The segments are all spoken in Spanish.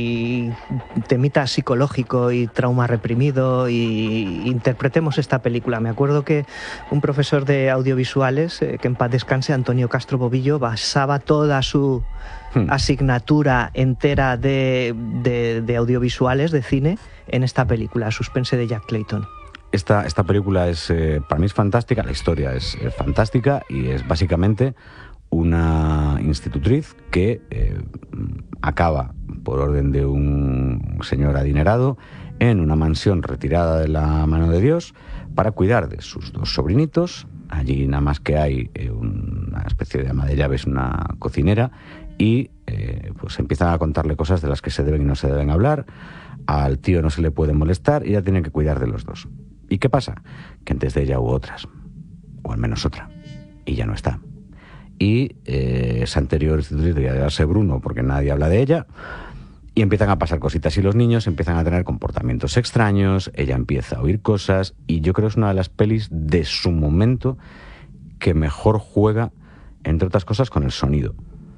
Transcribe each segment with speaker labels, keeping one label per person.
Speaker 1: y temita psicológico y trauma reprimido, y interpretemos esta película. Me acuerdo que un profesor de audiovisuales, que en paz descanse, Antonio Castro Bobillo, basaba toda su asignatura entera de audiovisuales, de cine, en esta película, Suspense, de Jack Clayton.
Speaker 2: Esta película es, para mí es fantástica, la historia es fantástica, y es básicamente una institutriz que acaba, por orden de un señor adinerado, en una mansión retirada de la mano de Dios para cuidar de sus dos sobrinitos. Allí nada más que hay una especie de ama de llaves, una cocinera, y pues empiezan a contarle cosas de las que se deben y no se deben hablar. Al tío no se le puede molestar y ella tiene que cuidar de los dos. ¿Y qué pasa? Que antes de ella hubo otras, o al menos otra, y ya no está. Y esa anterior institutriz debía de darse Bruno, porque nadie habla de ella, y empiezan a pasar cositas, y los niños empiezan a tener comportamientos extraños, ella empieza a oír cosas, y yo creo que es una de las pelis de su momento que mejor juega, entre otras cosas, con el sonido.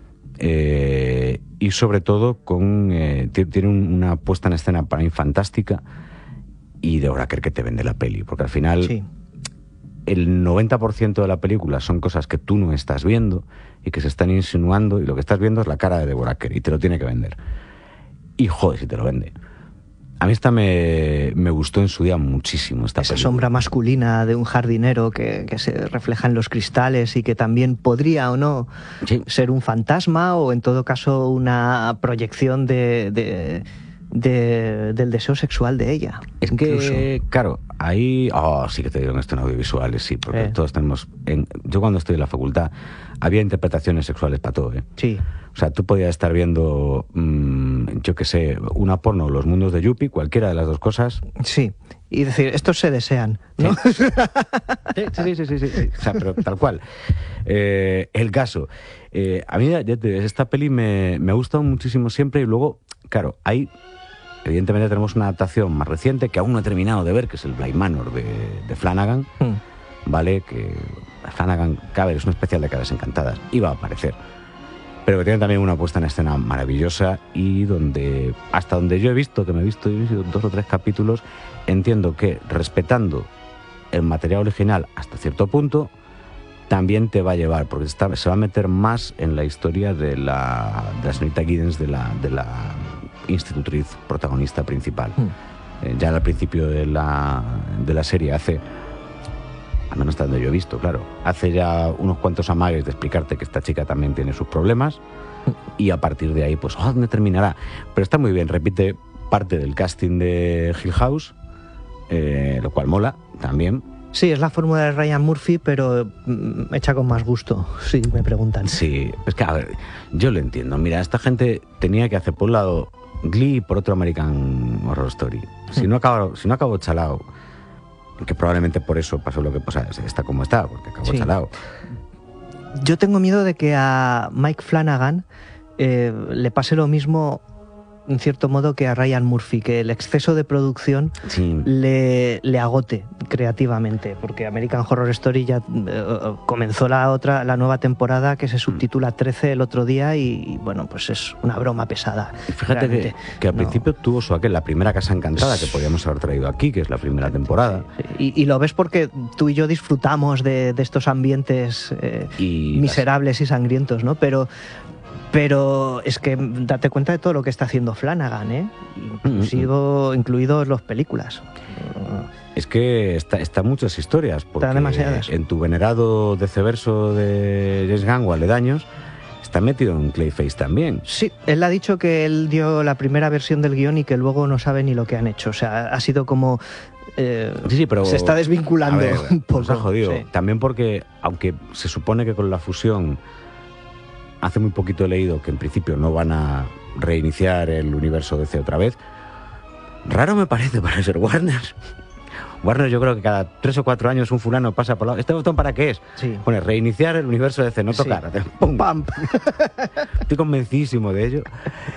Speaker 2: Y sobre todo tiene una puesta en escena para mí fantástica, y de hora que te vende la peli, porque al final sí, el 90% de la película son cosas que tú no estás viendo y que se están insinuando, y lo que estás viendo es la cara de Deborah Kerr, y te lo tiene que vender. Y joder, si te lo vende. A mí esta me gustó en su día muchísimo, esta
Speaker 1: esa
Speaker 2: película.
Speaker 1: Sombra masculina de un jardinero que se refleja en los cristales, y que también podría o no ser un fantasma, o en todo caso una proyección del deseo sexual de ella.
Speaker 2: Es incluso que, claro, ahí... sí que te digo esto en audiovisuales, sí, porque todos tenemos... Yo cuando estoy en la facultad había interpretaciones sexuales para todo, ¿eh?
Speaker 1: Sí.
Speaker 2: O sea, tú podías estar viendo, yo qué sé, una porno, Los mundos de Yuppie, cualquiera de las dos cosas.
Speaker 1: Sí, y decir, estos se desean, ¿no?
Speaker 2: Sí. Sí. O sea, pero tal cual. El caso. A mí esta peli me ha gustado muchísimo siempre, y luego, claro, evidentemente tenemos una adaptación más reciente que aún no he terminado de ver, que es el Bly Manor de Flanagan, ¿vale? Que Flanagan, cabe, es un especial de Caras Encantadas, iba a aparecer, pero que tiene también una puesta en escena maravillosa, y donde, hasta donde yo he visto 2 o 3 capítulos, entiendo que respetando el material original hasta cierto punto, también te va a llevar, porque se va a meter más en la historia de la señorita Giddens, de la institutriz protagonista principal. Ya al principio de la serie hace, al menos hasta donde yo he visto, claro, hace ya unos cuantos amagues de explicarte que esta chica también tiene sus problemas, y a partir de ahí, pues, ¿dónde terminará? Pero está muy bien, repite parte del casting de Hill House, lo cual mola también.
Speaker 1: Sí, es la fórmula de Ryan Murphy, pero hecha con más gusto, si me preguntan.
Speaker 2: Sí, es que, a ver, yo lo entiendo. Mira, esta gente tenía que hacer por un lado Glee y por otro American Horror Story. Si no acabó chalao, que probablemente por eso pasó lo que pasa, está como está, porque acabó chalao.
Speaker 1: Yo tengo miedo de que a Mike Flanagan le pase lo mismo, en cierto modo, que a Ryan Murphy, que el exceso de producción le agote creativamente, porque American Horror Story ya comenzó la nueva temporada, que se subtitula 13 el otro día, y bueno, pues es una broma pesada.
Speaker 2: Y fíjate que al principio tuvo la primera Casa Encantada, que podíamos haber traído aquí, que es la primera temporada.
Speaker 1: Sí. Y lo ves porque tú y yo disfrutamos de estos ambientes miserables y sangrientos, ¿no? Pero es que date cuenta de todo lo que está haciendo Flanagan, incluidos las películas.
Speaker 2: Es que está muchas historias, porque
Speaker 1: está demasiadas.
Speaker 2: En Tu venerado Deceverso de James Gunn, o Aledaños, está metido en Clayface también.
Speaker 1: Sí, él ha dicho que él dio la primera versión del guión y que luego no sabe ni lo que han hecho. O sea, ha sido como...
Speaker 2: pero
Speaker 1: se está desvinculando un poco.
Speaker 2: Nos ha jodido. Sí. También porque, aunque se supone que con la fusión... Hace muy poquito he leído que en principio no van a reiniciar el universo DC otra vez. Raro me parece para ser Warner. Warner, yo creo que cada 3 o 4 años un fulano pasa por lado. ¿Este botón para qué es?
Speaker 1: Sí.
Speaker 2: Pone reiniciar el universo DC, no tocar. Sí. ¡Pum! ¡Pam! Estoy convencidísimo de ello.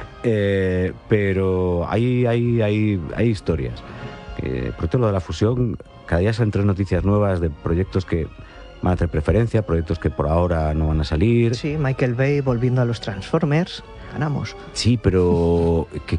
Speaker 2: Pero hay historias. Por todo lo de la fusión, cada día salen 3 noticias nuevas de proyectos que van a tener preferencia, proyectos que por ahora no van a salir.
Speaker 1: Sí, Michael Bay volviendo a los Transformers, ganamos.
Speaker 2: Sí, pero